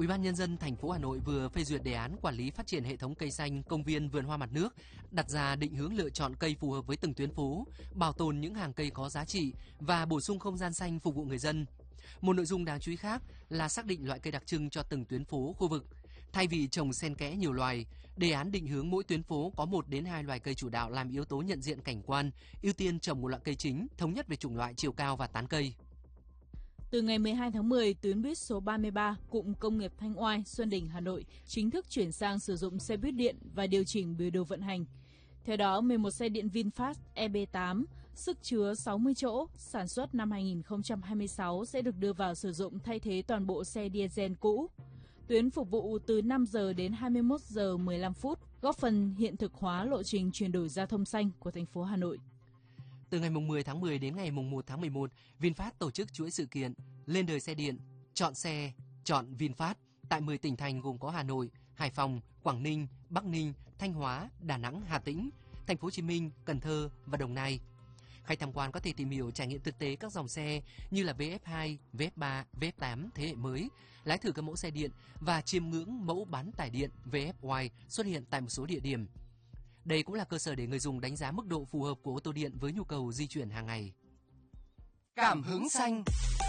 Ủy ban Nhân dân thành phố Hà Nội vừa phê duyệt đề án quản lý phát triển hệ thống cây xanh, công viên, vườn hoa mặt nước, đặt ra định hướng lựa chọn cây phù hợp với từng tuyến phố, bảo tồn những hàng cây có giá trị và bổ sung không gian xanh phục vụ người dân. Một nội dung đáng chú ý khác là xác định loại cây đặc trưng cho từng tuyến phố, khu vực. Thay vì trồng xen kẽ nhiều loài, đề án định hướng mỗi tuyến phố có 1 đến 2 loài cây chủ đạo làm yếu tố nhận diện cảnh quan, ưu tiên trồng một loại cây chính, thống nhất về chủng loại, chiều cao và tán cây. Từ ngày 12 tháng 10, tuyến buýt số 33, cụm công nghiệp Thanh Oai, Xuân Đình, Hà Nội chính thức chuyển sang sử dụng xe buýt điện và điều chỉnh biểu đồ vận hành. Theo đó, 11 xe điện VinFast EB8, sức chứa 60 chỗ, sản xuất năm 2026 sẽ được đưa vào sử dụng thay thế toàn bộ xe diesel cũ. Tuyến phục vụ từ 5 giờ đến 21 giờ 15 phút, góp phần hiện thực hóa lộ trình chuyển đổi giao thông xanh của thành phố Hà Nội. Từ ngày 10 tháng 10 đến ngày 1 tháng 11, VinFast tổ chức chuỗi sự kiện Lên đời xe điện, chọn xe, chọn VinFast tại 10 tỉnh thành gồm có Hà Nội, Hải Phòng, Quảng Ninh, Bắc Ninh, Thanh Hóa, Đà Nẵng, Hà Tĩnh, Thành phố Hồ Chí Minh, Cần Thơ và Đồng Nai. Khách tham quan có thể tìm hiểu trải nghiệm thực tế các dòng xe như là VF2, VF3, VF8 thế hệ mới, lái thử các mẫu xe điện và chiêm ngưỡng mẫu bán tải điện VF-Y xuất hiện tại một số địa điểm. Đây cũng là cơ sở để người dùng đánh giá mức độ phù hợp của ô tô điện với nhu cầu di chuyển hàng ngày. Cảm hứng xanh.